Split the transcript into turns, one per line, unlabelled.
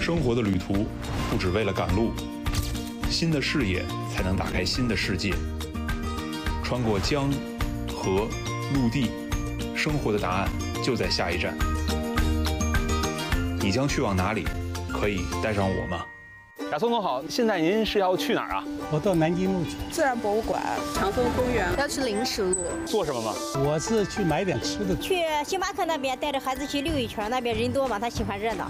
生活的旅途不只为了赶路，新的视野才能打开新的世界。穿过江、河、陆地，生活的答案就在下一站。你将去往哪里？可以带上我吗？
亚松总好，现在您是要去哪儿啊？
我到南京路去，
自然博物馆、
长风公园，要去临时路。
做什么吗？
我是去买点吃的。
去星巴克那边带着孩子去溜一圈，那边人多嘛，他喜欢热闹。